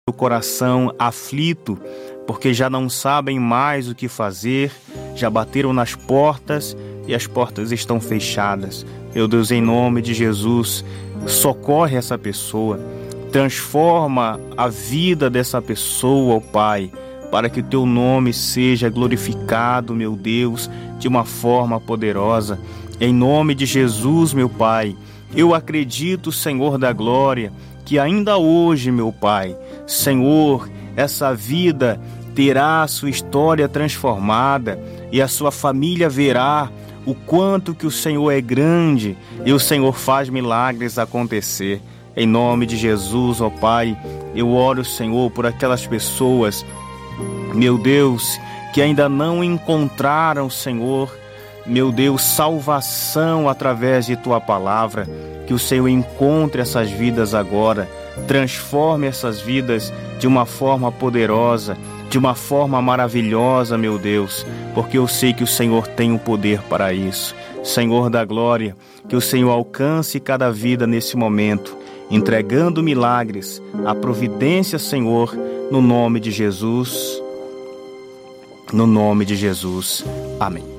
o coração aflito, porque já não sabem mais o que fazer, já bateram nas portas e as portas estão fechadas. Meu Deus, em nome de Jesus, socorre essa pessoa, transforma a vida dessa pessoa, ó Pai, para que o Teu nome seja glorificado, meu Deus, de uma forma poderosa. Em nome de Jesus, meu Pai, eu acredito, Senhor da glória, que ainda hoje, meu Pai, Senhor, essa vida terá a sua história transformada e a sua família verá o quanto que o Senhor é grande e o Senhor faz milagres acontecer. Em nome de Jesus, ó Pai, eu oro, Senhor, por aquelas pessoas, meu Deus, que ainda não encontraram, Senhor, meu Deus, salvação através de Tua palavra. Que o Senhor encontre essas vidas agora, transforme essas vidas de uma forma poderosa, de uma forma maravilhosa, meu Deus, porque eu sei que o Senhor tem o poder para isso. Senhor da glória, que o Senhor alcance cada vida nesse momento, entregando milagres, a providência, Senhor, no nome de Jesus. No nome de Jesus. Amém.